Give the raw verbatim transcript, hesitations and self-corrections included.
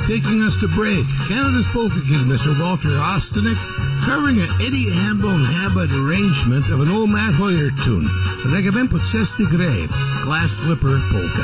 taking us to break. Canada's Polka Kid, Mister Walter Ostanek, covering an Eddie Hambone Habit arrangement of an old Matt Hoyer tune. Regiment Podsesty Grave, Glass Slipper Polka.